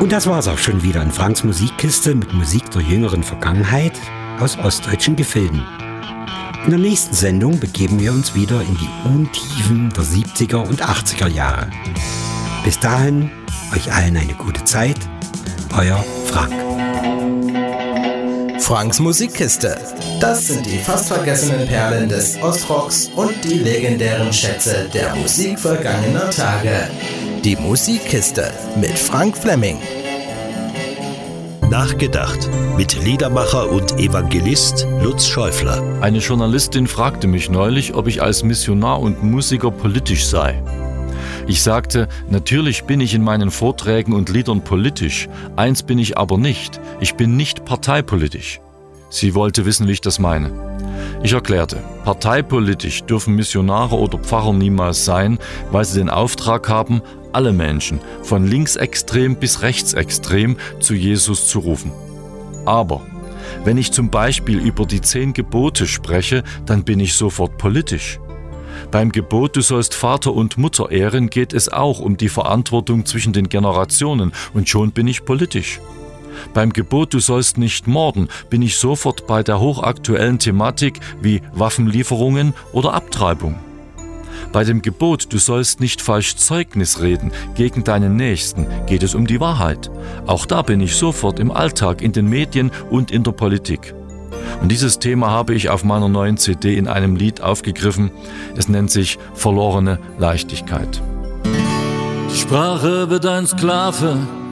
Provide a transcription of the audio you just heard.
Und das war's auch schon wieder in Franks Musikkiste mit Musik der jüngeren Vergangenheit aus ostdeutschen Gefilden. In der nächsten Sendung begeben wir uns wieder in die Untiefen der 70er und 80er Jahre. Bis dahin, euch allen eine gute Zeit. Euer Frank. Franks Musikkiste. Das sind die fast vergessenen Perlen des Ostrocks und die legendären Schätze der Musik vergangener Tage. Die Musikkiste mit Frank Fleming. Nachgedacht mit Liedermacher und Evangelist Lutz Schäufler. Eine Journalistin fragte mich neulich, ob ich als Missionar und Musiker politisch sei. Ich sagte, natürlich bin ich in meinen Vorträgen und Liedern politisch. Eins bin ich aber nicht. Ich bin nicht parteipolitisch. Sie wollte wissen, wie ich das meine. Ich erklärte, parteipolitisch dürfen Missionare oder Pfarrer niemals sein, weil sie den Auftrag haben, alle Menschen, von linksextrem bis rechtsextrem, zu Jesus zu rufen. Aber wenn ich zum Beispiel über die 10 Gebote spreche, dann bin ich sofort politisch. Beim Gebot, du sollst Vater und Mutter ehren, geht es auch um die Verantwortung zwischen den Generationen und schon bin ich politisch. Beim Gebot, du sollst nicht morden, bin ich sofort bei der hochaktuellen Thematik wie Waffenlieferungen oder Abtreibung. Bei dem Gebot, du sollst nicht falsch Zeugnis reden gegen deinen Nächsten, geht es um die Wahrheit. Auch da bin ich sofort im Alltag, in den Medien und in der Politik. Und dieses Thema habe ich auf meiner neuen CD in einem Lied aufgegriffen. Es nennt sich Verlorene Leichtigkeit. Die Sprache wird ein Sklave